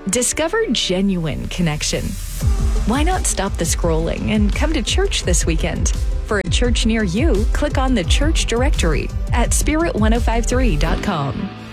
Discover genuine connection. Why not stop the scrolling and come to church this weekend? For a church near you, click on the church directory at spirit1053.com.